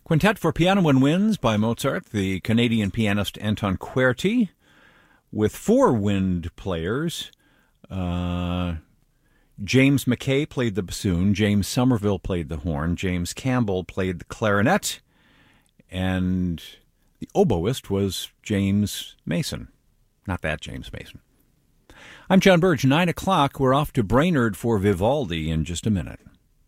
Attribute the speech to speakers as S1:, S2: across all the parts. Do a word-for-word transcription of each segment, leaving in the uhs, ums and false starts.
S1: Quintet for Piano and Winds by Mozart, the Canadian pianist Anton Querty, with four wind players. Uh, James Mackay played the bassoon, James Somerville played the horn, James Campbell played the clarinet, and the oboist was James Mason. Not that James Mason. I'm John Burge. Nine o'clock. We're off to Brainerd for Vivaldi in just a minute.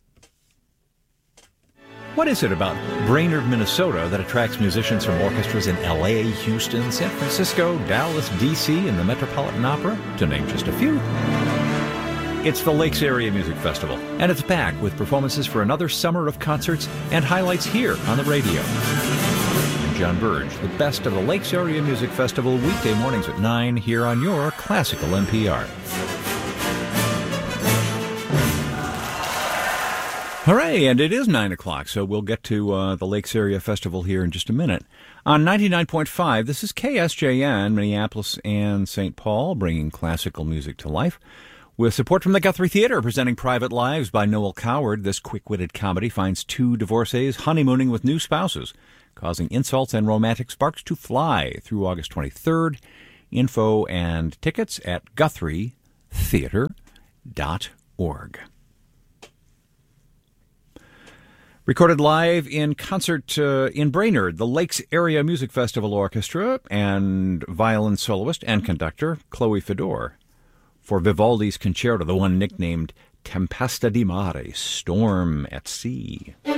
S1: What is it about Brainerd, Minnesota that attracts musicians from orchestras in L A, Houston, San Francisco, Dallas, D C, and the Metropolitan Opera, to name just a few? It's the Lakes Area Music Festival, and it's back with performances for another summer of concerts and highlights here on the radio. I'm John Burge, the best of the Lakes Area Music Festival, weekday mornings at nine here on your Classical N P R. Hooray, and it is nine o'clock, so we'll get to uh, the Lakes Area Festival here in just a minute. On ninety-nine point five, this is K S J N, Minneapolis and Saint Paul, bringing classical music to life. With support from the Guthrie Theater, presenting Private Lives by Noel Coward, this quick-witted comedy finds two divorcees honeymooning with new spouses, causing insults and romantic sparks to fly through August twenty-third. Info and tickets at guthrie theater dot org. Recorded live in concert uh, in Brainerd, the Lakes Area Music Festival Orchestra and violin soloist and conductor Chloe Fedor for Vivaldi's concerto, the one nicknamed Tempesta di Mare, Storm at Sea.